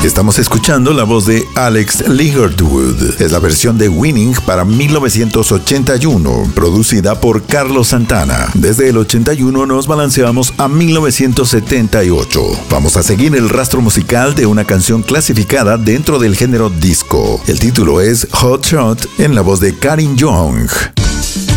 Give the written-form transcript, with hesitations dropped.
Estamos escuchando la voz de Alex Ligertwood. Es la versión de Winning para 1981, producida por Carlos Santana. Desde el 81 nos balanceamos a 1978. Vamos a seguir el rastro musical de una canción clasificada dentro del género disco. El título es Hot Shot en la voz de Karin Young.